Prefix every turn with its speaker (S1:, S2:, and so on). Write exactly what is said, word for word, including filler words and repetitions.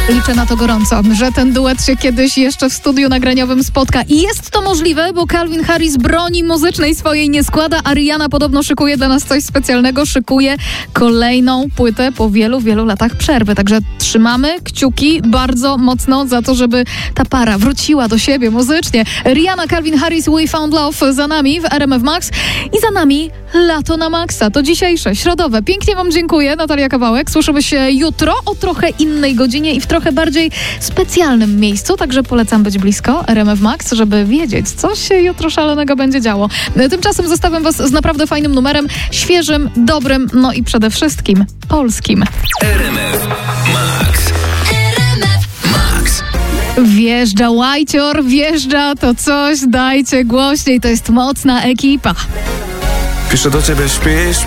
S1: Liczę na to gorąco, że ten duet się kiedyś jeszcze w studiu nagraniowym spotka. I jest to możliwe, bo Calvin Harris broni muzycznej swojej nie składa, a Rihanna podobno szykuje dla nas coś specjalnego, szykuje kolejną płytę po wielu, wielu latach przerwy. Także trzymamy kciuki bardzo mocno za to, żeby ta para wróciła do siebie muzycznie. Rihanna, Calvin Harris, We Found Love za nami w R M F Max i za nami Lato na Maxa. To dzisiejsze, środowe. Pięknie wam dziękuję, Natalia Kawałek. Słyszymy się jutro o trochę innej godzinie i w trochę bardziej specjalnym miejscu, także polecam być blisko R M F Max, żeby wiedzieć, co się jutro szalonego będzie działo. Tymczasem zostawiam was z naprawdę fajnym numerem, świeżym, dobrym, no i przede wszystkim polskim.
S2: R M F Max.
S1: Wjeżdża Łajcior, wjeżdża to coś, dajcie głośniej, to jest mocna ekipa.
S3: Piszę do ciebie, śpisz,